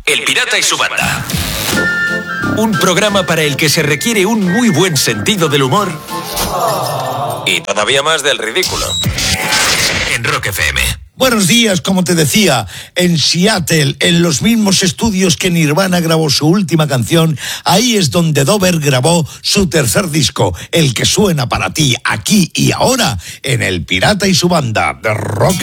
El Pirata y su banda. Un programa para el que se requiere un muy buen sentido del humor y todavía más del ridículo. En Rock FM. Buenos días, como te decía, en Seattle, en los mismos estudios que Nirvana grabó su última canción, ahí es donde Dover grabó su tercer disco, el que suena para ti aquí y ahora en El Pirata y su banda de Rock